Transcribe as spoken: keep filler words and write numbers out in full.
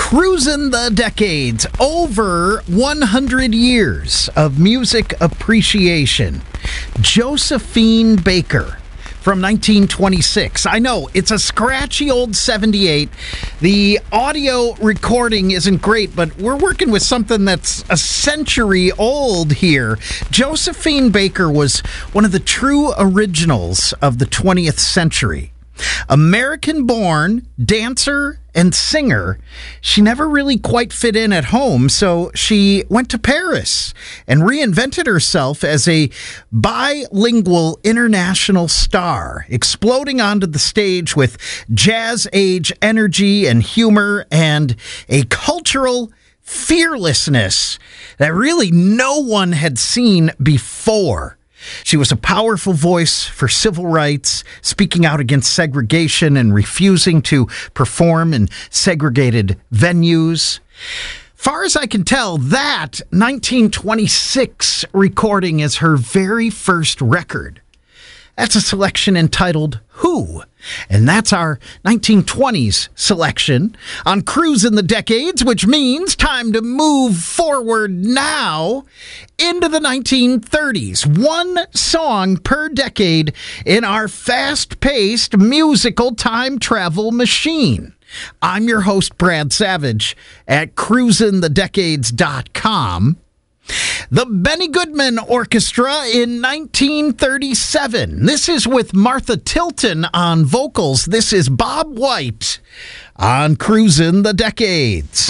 Cruising the Decades, over one hundred years of music appreciation. Josephine Baker from nineteen twenty-six. I know, it's a scratchy old seventy-eight. The audio recording isn't great, but we're working with something that's a century old here. Josephine Baker was one of the true originals of the twentieth century. American-born dancer and singer, she never really quite fit in at home, so she went to Paris and reinvented herself as a bilingual international star, exploding onto the stage with jazz-age energy and humor and a cultural fearlessness that really no one had seen before. She was a powerful voice for civil rights, speaking out against segregation and refusing to perform in segregated venues. Far as I can tell, that nineteen twenty-six recording is her very first record. That's a selection entitled Who? And that's our nineteen twenties selection on Cruising the Decades, which means time to move forward now into the nineteen thirties. One song per decade in our fast-paced musical time travel machine. I'm your host, Brad Savage, at cruising the decades dot com. The Benny Goodman Orchestra in nineteen thirty-seven. This is with Martha Tilton on vocals. This is Bob White on Cruising the Decades.